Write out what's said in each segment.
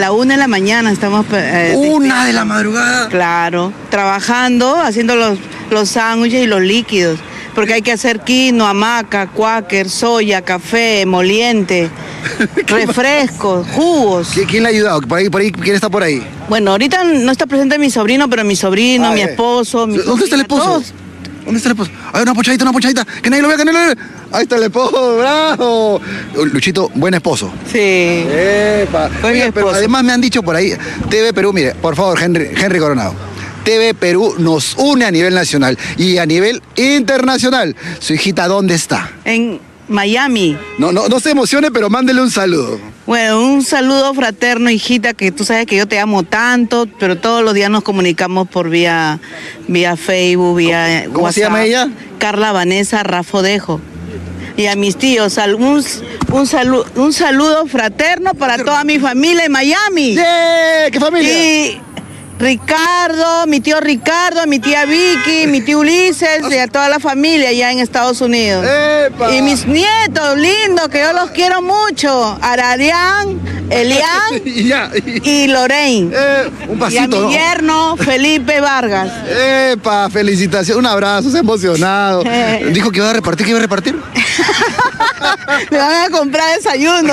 la 1 de la mañana estamos... ¿1 de la madrugada? Claro, trabajando, haciendo los sándwiches y los líquidos. Porque hay que hacer quinoa, hamaca, cuáquer, soya, café, emoliente, refrescos, jugos. ¿Quién le ha ayudado? ¿Por ahí, ¿quién está por ahí? Bueno, ahorita no está presente mi sobrino, pero mi sobrino, mi esposo... ¿Dónde está el esposo? Todos. ¿Dónde está el esposo? Hay una pochadita, que nadie lo vea, que nadie lo vea. Ahí está el esposo, bravo. Luchito, buen esposo. Sí. Epa. Oiga, pero además me han dicho por ahí, TV Perú, mire, por favor, Henry Coronado. TV Perú nos une a nivel nacional y a nivel internacional. Su hijita, ¿dónde está? En Miami. No se emocione, pero mándele un saludo. Bueno, un saludo fraterno, hijita, que tú sabes que yo te amo tanto, pero todos los días nos comunicamos por vía Facebook, vía ¿Cómo WhatsApp. se llama ella? Carla Vanessa Rafodejo. Y a mis tíos, un saludo fraterno para toda mi familia en Miami. ¡Yeah! ¿Qué familia? Y Ricardo, mi tío Ricardo, mi tía Vicky, mi tío Ulises y a toda la familia allá en Estados Unidos. ¡Epa! Y mis nietos lindos, que yo los quiero mucho, Aradián, Elian y Lorraine. Un pasito, y a mi yerno, Felipe Vargas. ¡Epa! Felicitaciones, un abrazo, se ha emocionado. Dijo que iba a repartir, ¿qué iba a repartir? Me van a comprar desayuno.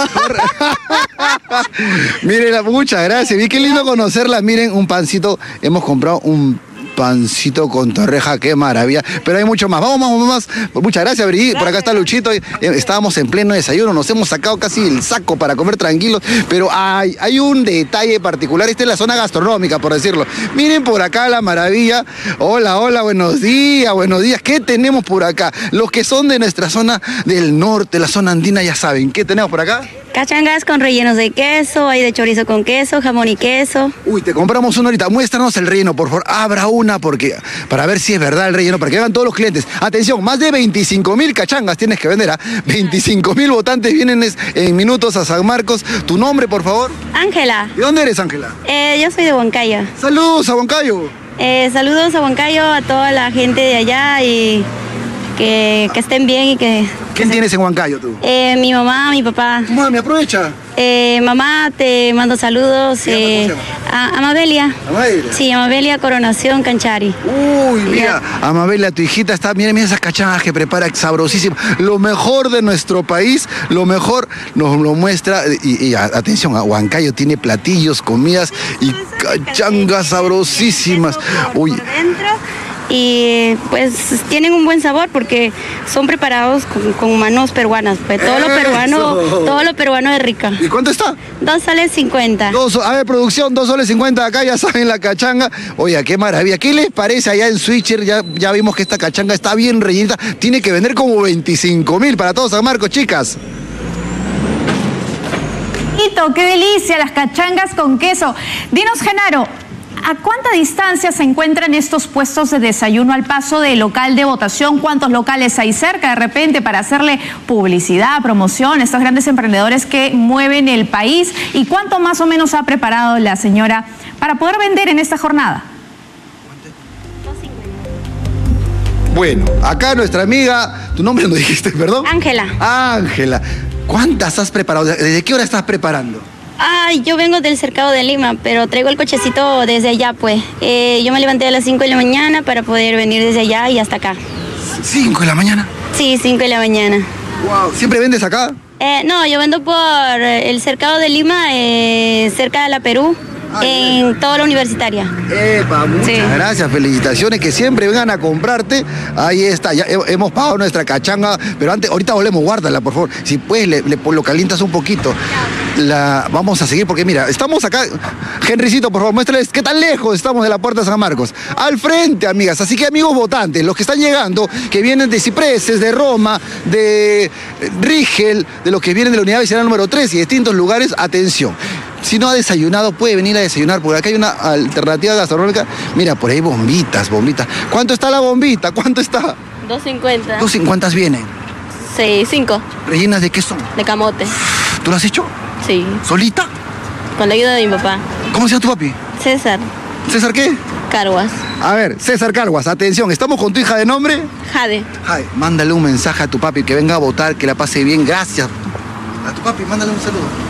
Miren, muchas gracias. Vi qué lindo conocerla. Miren, un pancito. Hemos comprado un pancito con torreja, qué maravilla. Pero hay mucho más. Vamos más. Muchas gracias, Brigitte. Por acá está Luchito. Estábamos en pleno desayuno. Nos hemos sacado casi el saco para comer tranquilos. Pero hay un detalle particular. Esta es la zona gastronómica, por decirlo. Miren por acá la maravilla. Hola, buenos días, buenos días. ¿Qué tenemos por acá? Los que son de nuestra zona del norte, la zona andina, ya saben. ¿Qué tenemos por acá? Cachangas con rellenos de queso, hay de chorizo con queso, jamón y queso. Uy, te compramos una ahorita. Muéstranos el relleno, por favor. Abra una para ver si es verdad el relleno, para que vean todos los clientes. Atención, más de 25,000 cachangas tienes que vender, ¿ah? 25,000 votantes vienen en minutos a San Marcos. ¿Tu nombre, por favor? Ángela. ¿De dónde eres, Ángela? Yo soy de Huancayo. Saludos a Huancayo. Saludos a Huancayo, a toda la gente de allá y que estén bien y que... ¿Quién tienes en Huancayo tú? Mi mamá, mi papá. Mami, aprovecha. Mamá, te mando saludos. ¿Cómo se llama? A Amabelia. ¿Amabelia? Sí, Amabelia Coronación Canchari. Uy, mira, Amabelia, tu hijita está, mira esas cachangas que prepara, sabrosísimo. Lo mejor de nuestro país, lo mejor nos lo muestra. Y atención, Huancayo tiene platillos, comidas y cachangas sabrosísimas. Uy. Y pues tienen un buen sabor porque son preparados con manos peruanas, pues todo lo peruano es rica. ¿Y cuánto está? 2 soles 50. A ver, producción, 2 soles 50 acá, ya saben la cachanga. Oye, qué maravilla. ¿Qué les parece allá en Switcher? Ya vimos que esta cachanga está bien rellenita. Tiene que vender como 25,000 para todos San Marcos, chicas. ¡Qué delicia! Las cachangas con queso. Dinos, Genaro, ¿a cuánta distancia se encuentran estos puestos de desayuno al paso del local de votación? ¿Cuántos locales hay cerca de repente para hacerle publicidad, promoción a estos grandes emprendedores que mueven el país? ¿Y cuánto más o menos ha preparado la señora para poder vender en esta jornada? Bueno, acá nuestra amiga, ¿tu nombre no dijiste, perdón? Ángela. Ángela, ¿cuántas has preparado? ¿Desde qué hora estás preparando? Ay, yo vengo del cercado de Lima, pero traigo el cochecito desde allá, pues. Yo me levanté a las 5 de la mañana para poder venir desde allá y hasta acá. ¿5 de la mañana? Sí, 5 de la mañana. Wow, ¿siempre vendes acá? No, yo vendo por el cercado de Lima, cerca de la Perú. En toda la universitaria. Muchas gracias, felicitaciones, que siempre vengan a comprarte. Ahí está, ya hemos pagado nuestra cachanga, pero ahorita volvemos, guárdala, por favor. Si puedes, lo calientas un poquito. Vamos a seguir, porque mira, estamos acá. Henrycito, por favor, muéstrales qué tan lejos estamos de la Puerta de San Marcos. Al frente, amigas. Así que, amigos votantes, los que están llegando, que vienen de Cipreses, de Roma, de Rigel, de los que vienen de la unidad vecinal número 3 y distintos lugares, atención. Si no ha desayunado, puede venir a desayunar, porque acá hay una alternativa gastronómica. Mira, por ahí bombitas. ¿Cuánto está la bombita? ¿Cuánto está? 2.50. ¿2.50 vienen? Sí, 5. ¿Rellenas de qué son? De camote. ¿Tú lo has hecho? Sí. ¿Solita? Con la ayuda de mi papá. ¿Cómo se llama tu papi? César. ¿César qué? Carguas. A ver, César Carguas, atención, ¿estamos con tu hija de nombre? Jade. Mándale un mensaje a tu papi, que venga a votar, que la pase bien, gracias. A tu papi, mándale un saludo.